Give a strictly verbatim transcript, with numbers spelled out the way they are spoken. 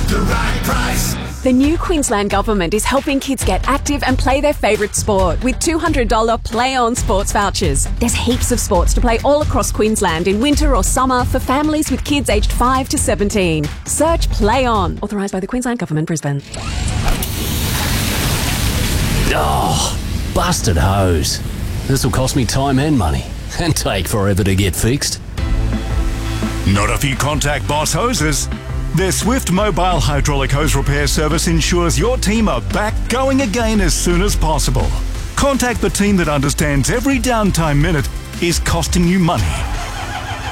the right price. The new Queensland Government is helping kids get active and play their favourite sport with two hundred dollars Play On sports vouchers. There's heaps of sports to play all across Queensland in winter or summer for families with kids aged five to seventeen. Search Play On. Authorised by the Queensland Government, Brisbane. Oh, busted hose. This'll cost me time and money and take forever to get fixed. Not if you contact Boss Hoses. Their swift mobile hydraulic hose repair service ensures your team are back going again as soon as possible. Contact the team that understands every downtime minute is costing you money.